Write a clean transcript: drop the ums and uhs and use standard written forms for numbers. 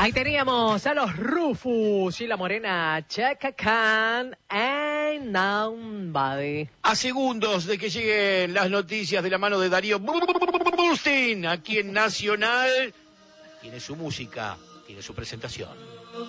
Ahí teníamos a los Rufus y la morena Chaka Khan and Nobody. A segundos de que lleguen las noticias de la mano de Darío Bustin, aquí en Nacional, tiene su música, tiene su presentación.